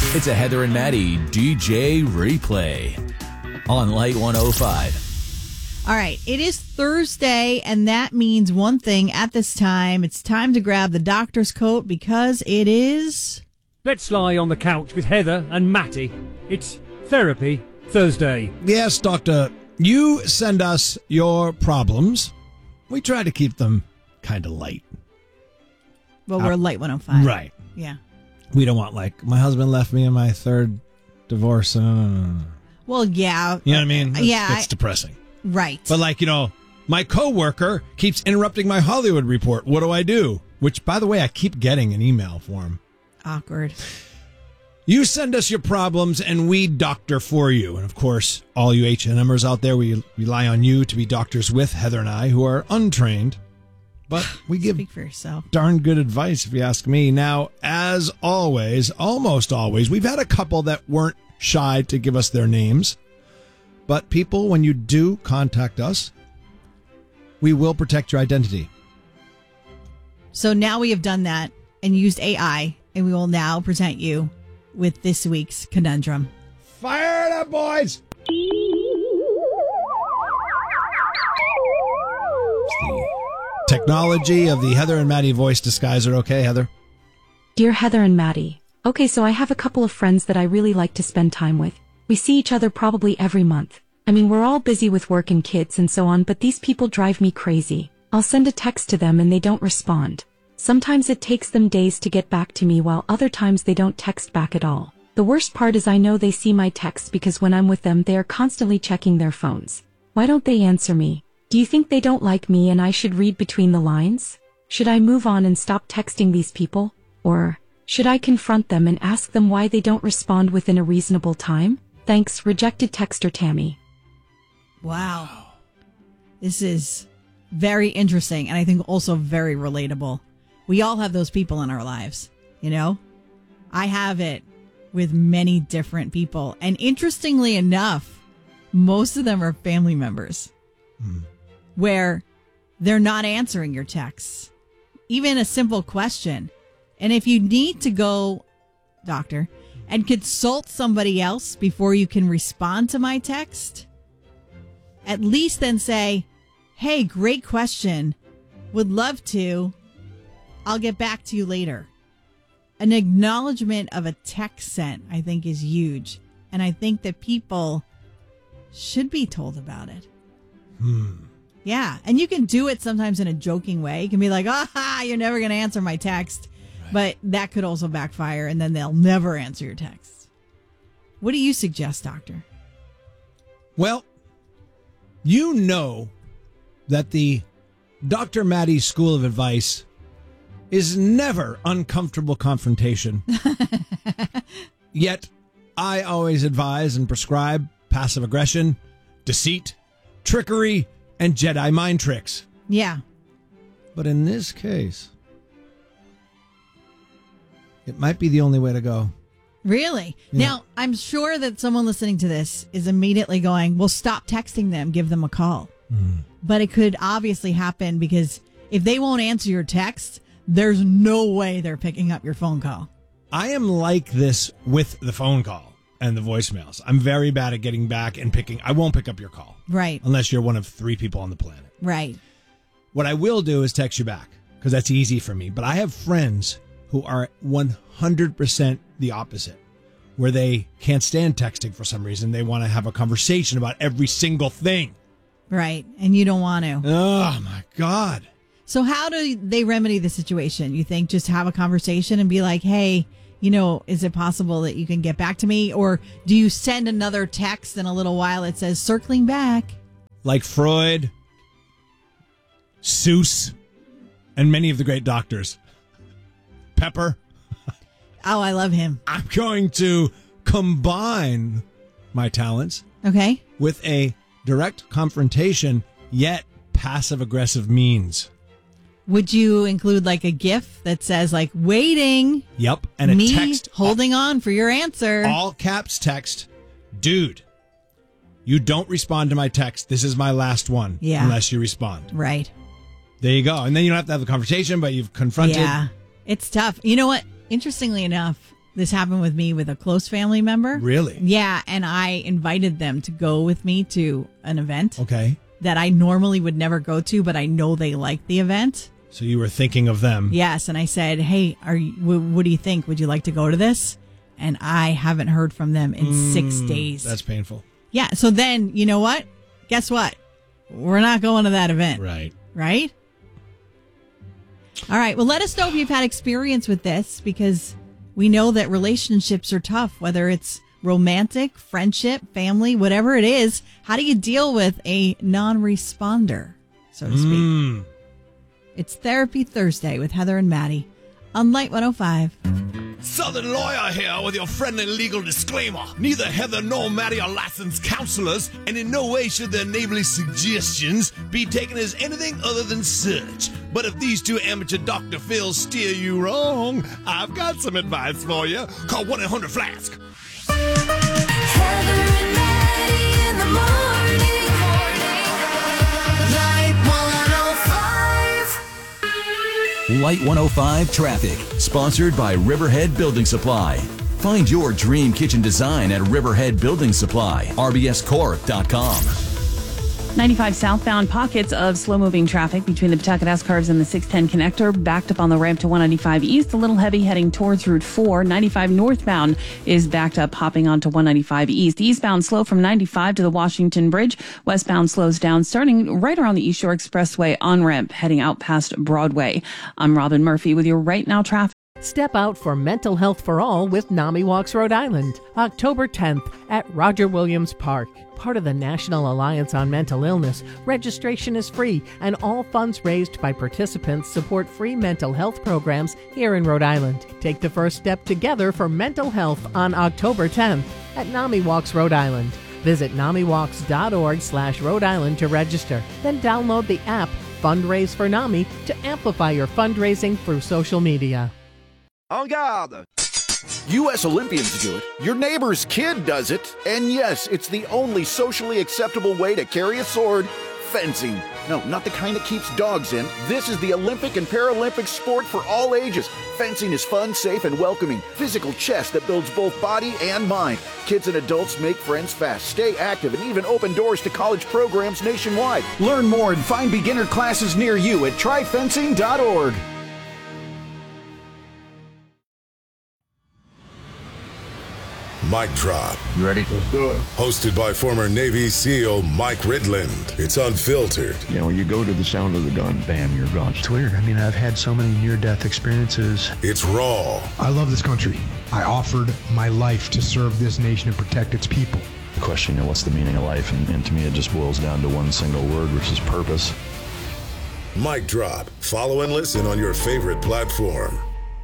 It's a Heather and Maddie DJ replay on Light 105. All right, it is Thursday, and that means one thing at this time. It's time to grab the doctor's coat because it is... Let's lie on the couch with Heather and Matty. It's Therapy Thursday. Yes, Doctor. You send us your problems. We try to keep them kind of light. Well, we're Light 105. Right. Yeah. We don't want, like, my husband left me in my third divorce. Well, yeah. You know what I mean? It's depressing. Right. But, like, my coworker keeps interrupting my Hollywood report. What do I do? Which, by the way, I keep getting an email for him. Awkward. You send us your problems, and we doctor for you. And, of course, all you H&Mers out there, we rely on you to be doctors with Heather and I, who are untrained. But we give Speak for yourself. Darn good advice, if you ask me. Now, as always, almost always, we've had a couple that weren't shy to give us their names. But people, when you do contact us, we will protect your identity. So now we have done that and used AI, and we will now present you with this week's conundrum. Fire it up, boys! Technology of the Heather and Maddie voice disguiser. Okay, Heather? Dear Heather and Maddie. Okay, so I have a couple of friends that I really like to spend time with. We see each other probably every month. I mean, we're all busy with work and kids and so on, but these people drive me crazy. I'll send a text to them and they don't respond. Sometimes it takes them days to get back to me, while other times they don't text back at all. The worst part is I know they see my texts because when I'm with them, they are constantly checking their phones. Why don't they answer me? Do you think they don't like me and I should read between the lines? Should I move on and stop texting these people? Or should I confront them and ask them why they don't respond within a reasonable time? Thanks, rejected texter Tammy. Wow. This is very interesting, and I think also very relatable. We all have those people in our lives, I have it with many different people. And interestingly enough, most of them are family members where they're not answering your texts, even a simple question. And if you need to go, doctor, and consult somebody else before you can respond to my text, at least then say, hey, great question. Would love to. I'll get back to you later. An acknowledgement of a text sent, I think, is huge. And I think that people should be told about it. Yeah. And you can do it sometimes in a joking way. You can be like, you're never going to answer my text. Right. But that could also backfire, and then they'll never answer your text. What do you suggest, doctor? Well, you know that the Dr. Maddie School of Advice is never uncomfortable confrontation. Yet, I always advise and prescribe passive aggression, deceit, trickery, and Jedi mind tricks. Yeah. But in this case, it might be the only way to go. Really? Yeah. Now, I'm sure that someone listening to this is immediately going, well, stop texting them, give them a call. But it could obviously happen because if they won't answer your text, there's no way they're picking up your phone call. I am like this with the phone call and the voicemails. I'm very bad at getting back and I won't pick up your call. Right. Unless you're one of 3 people on the planet. Right. What I will do is text you back because that's easy for me. But I have friends who are 100% the opposite, where they can't stand texting for some reason. They want to have a conversation about every single thing. Right. And you don't want to. Oh, my God. So how do they remedy the situation? You think just have a conversation and be like, hey, is it possible that you can get back to me? Or do you send another text in a little while that says circling back? Like Freud, Seuss, and many of the great doctors. Pepper. Oh, I love him. I'm going to combine my talents. Okay. With a direct confrontation, yet passive-aggressive means. Would you include like a GIF that says like waiting? Yep. And a text. Holding on for your answer. All caps text. Dude, you don't respond to my text. This is my last one. Yeah. Unless you respond. Right. There you go. And then you don't have to have the conversation, but you've confronted. Yeah. It's tough. You know what? Interestingly enough, This happened with me with a close family member. Really? Yeah, and I invited them to go with me to an event Okay. that I normally would never go to, but I know they like the event. So you were thinking of them. Yes, and I said, "Hey, what do you think? Would you like to go to this?" And I haven't heard from them in 6 days. That's painful. Yeah, so then, you know what? Guess what? We're not going to that event. Right. Right? All right, well, let us know if you've had experience with this, because we know that relationships are tough, whether it's romantic, friendship, family, whatever it is. How do you deal with a non-responder, so to speak? It's Therapy Thursday with Heather and Maddie on Light 105. Southern Lawyer here with your friendly legal disclaimer. Neither Heather nor Maddie are licensed counselors, and in no way should their neighborly suggestions be taken as anything other than such. But if these two amateur Dr. Phils steer you wrong, I've got some advice for you. Call 1-800-FLASK. Heather and Maddie in the morning. Light 105. Light 105 Traffic, sponsored by Riverhead Building Supply. Find your dream kitchen design at Riverhead Building Supply, rbscorp.com. 95 southbound, pockets of slow-moving traffic between the Pawtucket S-Curves and the 610 connector, backed up on the ramp to 195 east, a little heavy heading towards Route 4. 95 northbound is backed up, hopping onto 195 east. Eastbound slow from 95 to the Washington Bridge. Westbound slows down, starting right around the East Shore Expressway on-ramp, heading out past Broadway. I'm Robin Murphy with your Right Now traffic. Step out for Mental Health for All with NAMI Walks Rhode Island, October 10th at Roger Williams Park. Part of the National Alliance on Mental Illness, registration is free, and all funds raised by participants support free mental health programs here in Rhode Island. Take the first step together for mental health on October 10th at NAMI Walks Rhode Island. Visit NAMIWalks.org/Rhode Island to register. Then download the app Fundraise for NAMI to amplify your fundraising through social media. En garde! U.S. Olympians do it, your neighbor's kid does it, and yes, it's the only socially acceptable way to carry a sword, fencing. No, not the kind that keeps dogs in. This is the Olympic and Paralympic sport for all ages. Fencing is fun, safe, and welcoming. Physical chess that builds both body and mind. Kids and adults make friends fast, stay active, and even open doors to college programs nationwide. Learn more and find beginner classes near you at tryfencing.org. Mic Drop. You ready? Let's do it. Hosted by former Navy SEAL Mike Ridland. It's unfiltered. You know, you go to the sound of the gun, bam, you're gone. It's weird. I mean, I've had so many near-death experiences. It's raw. I love this country. I offered my life to serve this nation and protect its people. The question, you know, what's the meaning of life? And to me, it just boils down to one single word, which is purpose. Mic Drop. Follow and listen on your favorite platform.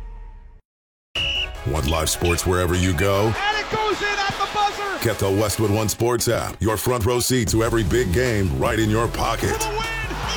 Want live sports wherever you go? And it goes in at the buzzer! Get the Westwood One Sports app. Your front row seat to every big game right in your pocket. For the win!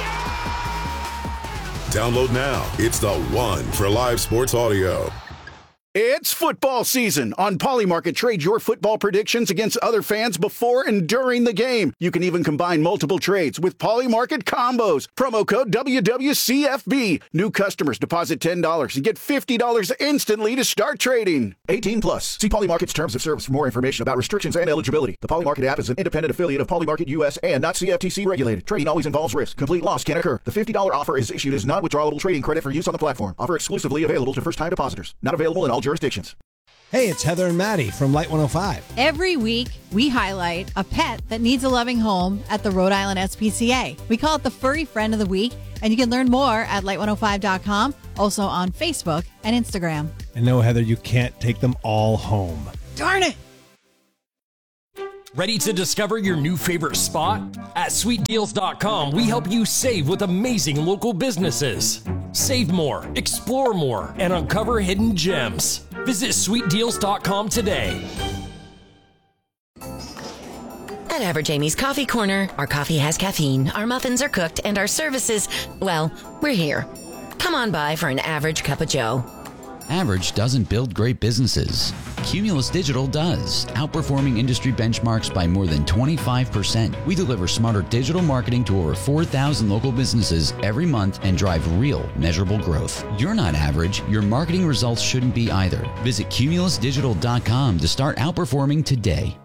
Yeah! Download now. It's the one for live sports audio. It's football season. On Polymarket, trade your football predictions against other fans before and during the game. You can even combine multiple trades with Polymarket combos. Promo code WWCFB. New customers deposit $10 and get $50 instantly to start trading. 18 plus. See Polymarket's terms of service for more information about restrictions and eligibility. The Polymarket app is an independent affiliate of Polymarket US and not CFTC regulated. Trading always involves risk. Complete loss can occur. The $50 offer is issued as non-withdrawable trading credit for use on the platform. Offer exclusively available to first-time depositors. Not available in all jurisdictions. Hey, it's Heather and Maddie from Light 105. Every week, we highlight a pet that needs a loving home at the Rhode Island SPCA. We call it the Furry Friend of the Week, and you can learn more at light105.com, also on Facebook and Instagram. And no, Heather, you can't take them all home. Darn it! Ready to discover your new favorite spot? At sweetdeals.com, we help you save with amazing local businesses. Save more, explore more, and uncover hidden gems. Visit sweetdeals.com today. At Average Amy's Coffee Corner, our coffee has caffeine, our muffins are cooked, and our services, well, we're here. Come on by for an average cup of joe. Average doesn't build great businesses. Cumulus Digital does, outperforming industry benchmarks by more than 25%. We deliver smarter digital marketing to over 4,000 local businesses every month and drive real, measurable growth. You're not average. Your marketing results shouldn't be either. Visit cumulusdigital.com to start outperforming today.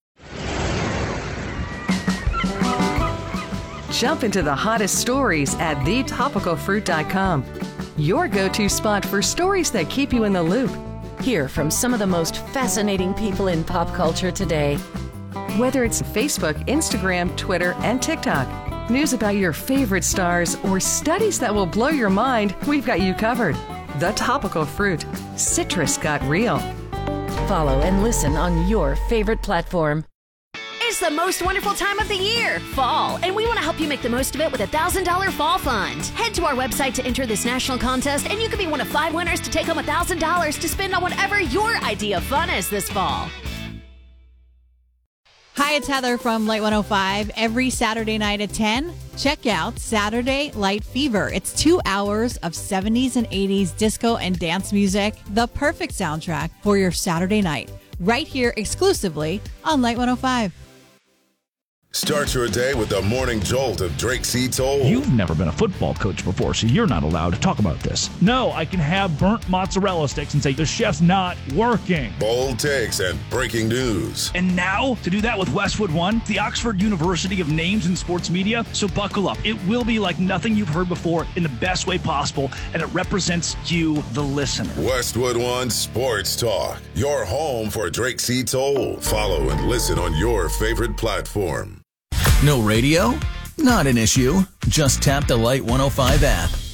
Jump into the hottest stories at thetopicalfruit.com. Your go-to spot for stories that keep you in the loop. Hear from some of the most fascinating people in pop culture today. Whether it's Facebook, Instagram, Twitter, and TikTok, news about your favorite stars, or studies that will blow your mind, we've got you covered. The Topical Fruit. Citrus got real. Follow and listen on your favorite platform. It's the most wonderful time of the year, fall, and we want to help you make the most of it with a $1,000 fall fund. Head to our website to enter this national contest, and you could be one of 5 winners to take home $1,000 to spend on whatever your idea of fun is this fall. Hi, it's Heather from Light 105. Every Saturday night at 10, check out Saturday Light Fever. It's 2 hours of 70s and 80s disco and dance music, the perfect soundtrack for your Saturday night, right here exclusively on Light 105. Start your day with the morning jolt of Drake C. Toll. You've never been a football coach before, so you're not allowed to talk about this. No, I can have burnt mozzarella sticks and say the chef's not working. Bold takes and breaking news. And now, to do that with Westwood One, the Oxford University of Names in Sports Media. So buckle up. It will be like nothing you've heard before in the best way possible, and it represents you, the listener. Westwood One Sports Talk. Your home for Drake C. Toll. Follow and listen on your favorite platform. No radio? Not an issue. Just tap the Light 105 app.